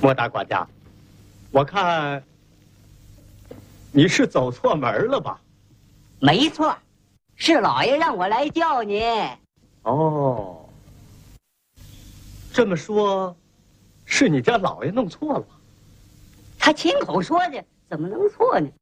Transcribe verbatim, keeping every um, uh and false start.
莫大管家，我看你是走错门了吧？ 没错，是老爷让我来叫你。 哦，这么说，是你家老爷弄错了？ 他亲口说的，怎么能错呢？